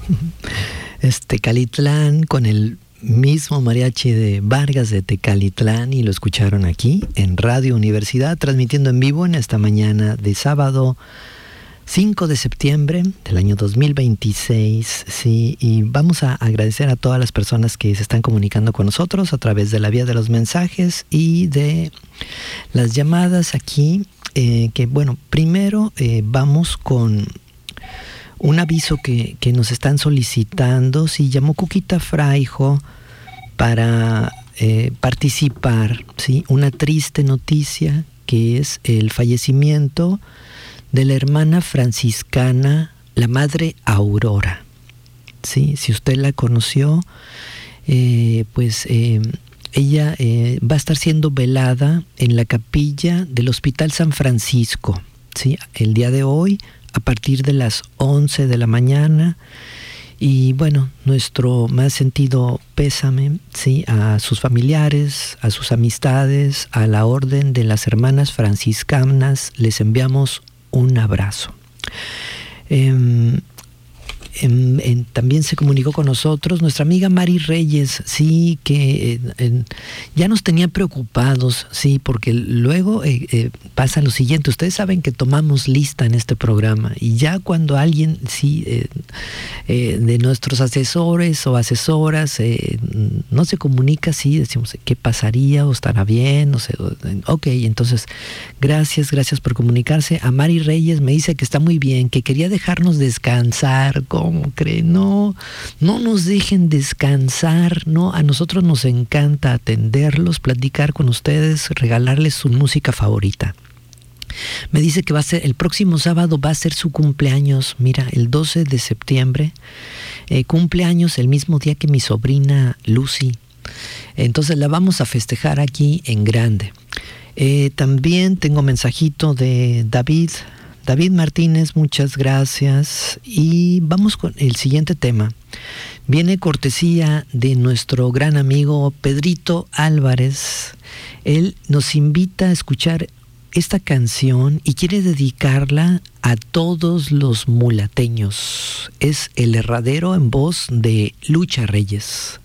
Es Tecalitlán con el mismo mariachi de Vargas de Tecalitlán, y lo escucharon aquí en Radio Universidad, transmitiendo en vivo en esta mañana de sábado 5 de septiembre del año 2026, sí, y vamos a agradecer a todas las personas que se están comunicando con nosotros a través de la vía de los mensajes y de las llamadas aquí, que bueno, primero vamos con un aviso que nos están solicitando. Sí, llamó Cuquita Fraijo para participar, ¿sí? Una triste noticia, que es el fallecimiento de la hermana franciscana, la Madre Aurora. ¿Sí? Si usted la conoció, ella va a estar siendo velada en la capilla del Hospital San Francisco, ¿sí? El día de hoy, a partir de las 11 de la mañana. Y bueno, nuestro más sentido pésame, ¿sí? A sus familiares, a sus amistades, a la orden de las hermanas franciscanas, les enviamos un abrazo. También se comunicó con nosotros nuestra amiga Mari Reyes, sí, que ya nos tenía preocupados, sí, porque luego pasa lo siguiente. Ustedes saben que tomamos lista en este programa, y ya cuando alguien, sí, de nuestros asesores o asesoras no se comunica, sí, decimos qué pasaría, o estará bien, no sé. Ok, entonces gracias por comunicarse. A Mari Reyes me dice que está muy bien, que quería dejarnos descansar. ¿Cómo creen? No nos dejen descansar, no, a nosotros nos encanta atenderlos, platicar con ustedes, regalarles su música favorita. Me dice que va a ser, el próximo sábado va a ser su cumpleaños, mira, el 12 de septiembre, cumpleaños el mismo día que mi sobrina Lucy, entonces la vamos a festejar aquí en grande. También tengo mensajito de David Martínez, muchas gracias. Y vamos con el siguiente tema. Viene cortesía de nuestro gran amigo Pedrito Álvarez. Él nos invita a escuchar esta canción y quiere dedicarla a todos los mulateños. Es El Herradero en voz de Lucha Reyes.